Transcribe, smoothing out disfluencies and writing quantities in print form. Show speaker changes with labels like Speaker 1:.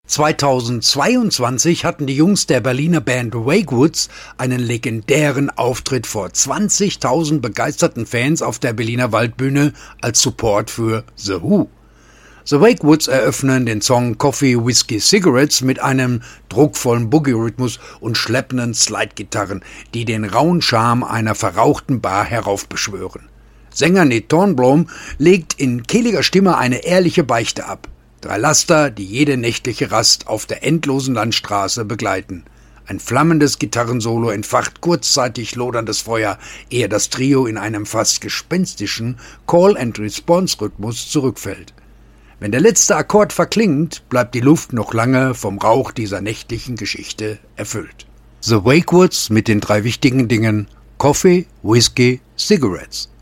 Speaker 1: 2022 hatten die Jungs der Berliner Band Wakewoods einen legendären Auftritt vor 20.000 begeisterten Fans auf der Berliner Waldbühne als Support für The Who. The Wakewoods eröffnen den Song Coffee, Whiskey, Cigarettes mit einem druckvollen Boogie-Rhythmus und schleppenden Slide-Gitarren, die den rauen Charme einer verrauchten Bar heraufbeschwören. Sänger Ned Thornblom legt in kehliger Stimme eine ehrliche Beichte ab. 3 Laster, die jede nächtliche Rast auf der endlosen Landstraße begleiten. Ein flammendes Gitarrensolo entfacht kurzzeitig loderndes Feuer, ehe das Trio in einem fast gespenstischen Call-and-Response-Rhythmus zurückfällt. Wenn der letzte Akkord verklingt, bleibt die Luft noch lange vom Rauch dieser nächtlichen Geschichte erfüllt. The Wakewoods mit den 3 wichtigen Dingen Coffee, Whiskey, Cigarettes.